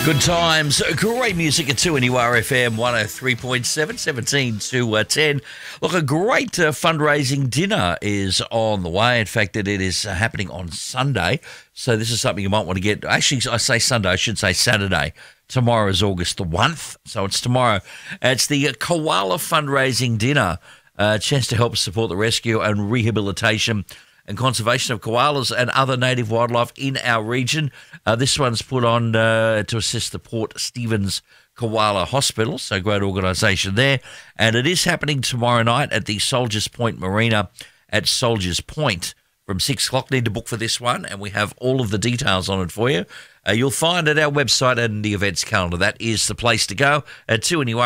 Good times, great music at 2NURFM 103.7, 17 to 10. Look, a great fundraising dinner is on the way. In fact, it is happening on Sunday. So this is something you might want to get. Actually, I say Sunday, I should say Saturday. Tomorrow is August the 1st, so it's tomorrow. It's the Koala Fundraising Dinner, a chance to help support the rescue and rehabilitation and conservation of koalas and other native wildlife in our region. This one's put on to assist the Port Stephens Koala Hospital, so great organisation there. And it is happening tomorrow night at the Soldiers Point Marina at Soldiers Point from 6 o'clock. Need to book for this one, and we have all of the details on it for you. You'll find at our website and the events calendar. That is the place to go at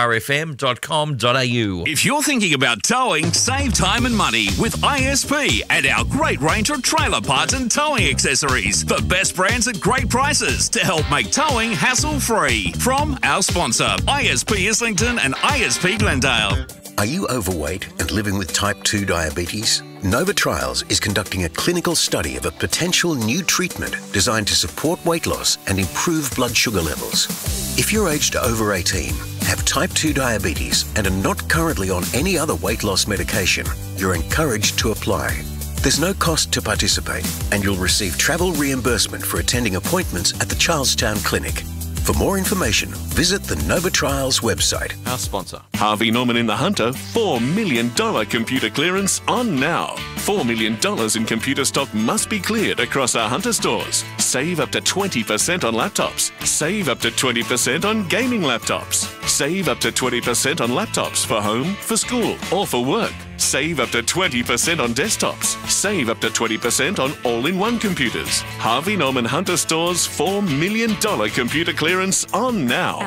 2NURFM.com.au. If you're thinking about towing, save time and money with ISP and our great range of trailer parts and towing accessories. The best brands at great prices to help make towing hassle-free. From our sponsor, ISP Islington and ISP Glendale. Are you overweight and living with type 2 diabetes? Nova Trials is conducting a clinical study of a potential new treatment designed to support weight loss and improve blood sugar levels. If you're aged over 18, have type 2 diabetes and are not currently on any other weight loss medication, you're encouraged to apply. There's no cost to participate, and you'll receive travel reimbursement for attending appointments at the Charlestown Clinic. For more information, visit the Nova Trials website. Our sponsor. Harvey Norman in the Hunter, $4 million computer clearance on now. $4 million in computer stock must be cleared across our Hunter stores. Save up to 20% on laptops. Save up to 20% on gaming laptops. Save up to 20% on laptops for home, for school, or for work. Save up to 20% on desktops. Save up to 20% on all-in-one computers. Harvey Norman Hunter Stores $4 million computer clearance on now.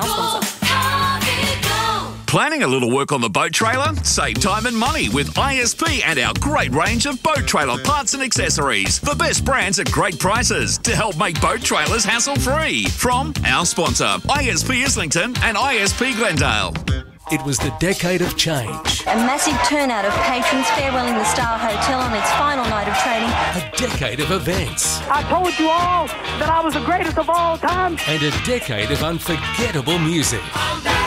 Planning a little work on the boat trailer? Save time and money with ISP and our great range of boat trailer parts and accessories. The best brands at great prices to help make boat trailers hassle-free. From our sponsor, ISP Islington and ISP Glendale. It was the decade of change. A massive turnout of patrons farewelling the Star Hotel on its final night of trading. A decade of events. I told you all that I was the greatest of all time. And a decade of unforgettable music.